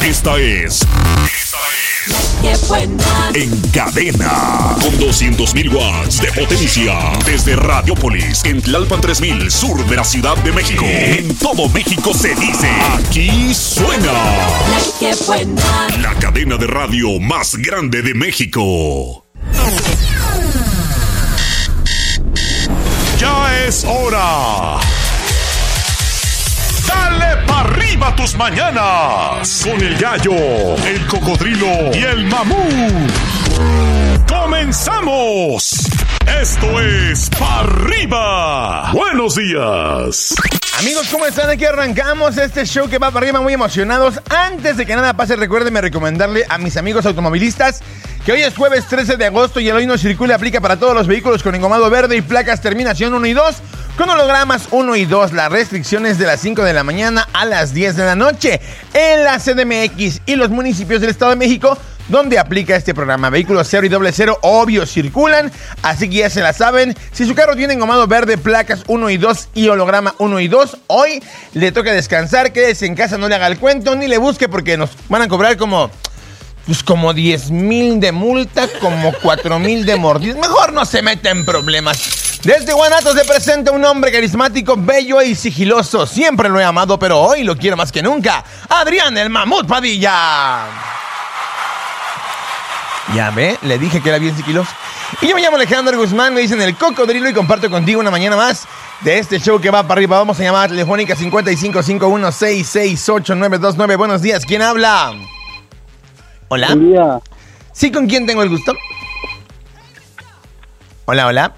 Esta es En Cadena, con 200,000 watts de potencia, desde Radiopolis, en Tlalpan 3000, sur de la Ciudad de México. En todo México se dice, aquí suena la cadena de radio más grande de México. Ya es hora. Dale pa' arriba tus mañanas con el gallo, el cocodrilo y el mamut. ¡Comenzamos! Esto es Pa' Arriba. Buenos días. Amigos, ¿cómo están? Aquí arrancamos este show que va para arriba, muy emocionados. Antes de que nada pase, recuérdenme recomendarle a mis amigos automovilistas que hoy es jueves 13 de agosto y el Hoy No Circula aplica para todos los vehículos con engomado verde y placas terminación 1 y 2, con hologramas 1 y 2. Las restricciones de las 5 de la mañana a las 10 de la noche en la CDMX y los municipios del Estado de México, donde aplica este programa. Vehículos 0 y 00 obvio circulan, así que ya se la saben. Si su carro tiene engomado verde, placas 1 y 2 y holograma 1 y 2, hoy le toca descansar, quédese en casa, no le haga el cuento, ni le busque porque nos van a cobrar como 10,000 de multa, como 4,000 de mordida. Mejor no se meta en problemas. Desde Guanatos se presenta un hombre carismático, bello y sigiloso. Siempre lo he amado, pero hoy lo quiero más que nunca. Adrián el Mamut Padilla. Ya ve, le dije que era bien sigiloso. Y yo me llamo Alejandro Guzmán, me dicen el cocodrilo y comparto contigo una mañana más de este show que va para arriba. Vamos a llamar a Telefónica 5551668929. Buenos días, ¿quién habla? ¿Hola? Buen día. ¿Sí, con quién tengo el gusto? Hola, hola.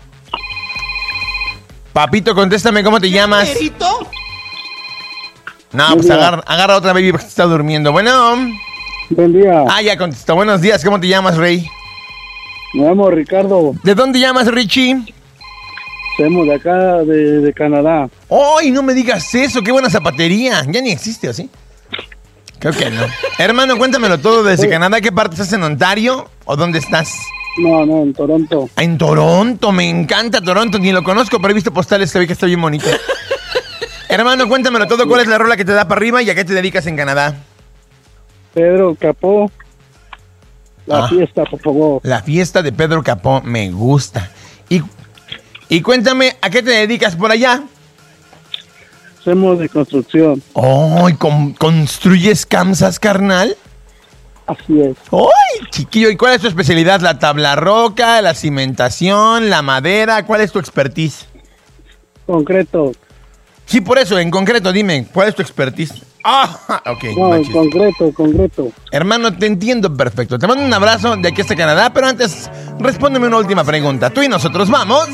Papito, contéstame, ¿cómo te llamas? ¿Perito? No, pues agarra otra baby porque está durmiendo. Bueno. Buen día. Ah, ya contestó. Buenos días, ¿cómo te llamas, Rey? Me llamo Ricardo. ¿De dónde llamas, Richie? Somos de acá, de Canadá. ¡Ay, no me digas eso! ¡Qué buena zapatería! Ya ni existe, ¿o sí? Creo que no. Hermano, cuéntamelo todo desde Canadá. ¿Qué parte estás, en Ontario? ¿O dónde estás? No, en Toronto. Ah, en Toronto. Me encanta Toronto. Ni lo conozco, pero he visto postales que está bien bonito. Hermano, cuéntamelo todo. ¿Cuál es la rola que te da para arriba y a qué te dedicas en Canadá? Pedro Capó. La fiesta, por favor. La fiesta de Pedro Capó. Me gusta. Y cuéntame, ¿a qué te dedicas por allá? Somos de construcción. ¡Oh! ¿Construyes camsas, carnal? Así es. ¡Ay, chiquillo! ¿Y cuál es tu especialidad? ¿La tabla roca, la cimentación, la madera? ¿Cuál es tu expertise? Concreto. Sí, por eso, en concreto, dime, ¿cuál es tu expertise? Ah, ok. No, en concreto. Hermano, te entiendo perfecto. Te mando un abrazo de aquí hasta Canadá, pero antes, respóndeme una última pregunta. Tú y nosotros vamos...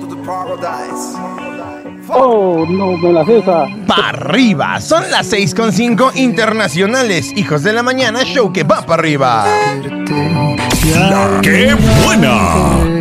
Oh, no, me la cesa. ¡Pa' arriba! Son las 6:05 internacionales. Hijos de la mañana, show que va para arriba. ¡La que buena!